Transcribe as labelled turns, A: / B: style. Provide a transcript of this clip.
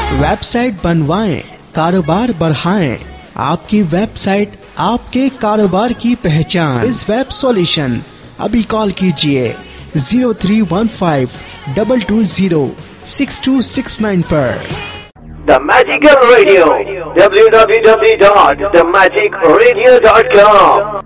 A: Website बनवाएं, कारोबार बढ़ाएं। आपकी वेबसाइट आपके कारोबार की पहचान। इस वेब सॉल्यूशन अभी कॉल कीजिए 0315-220-6269 पर।
B: The Magical Radio, www.themagicradio.com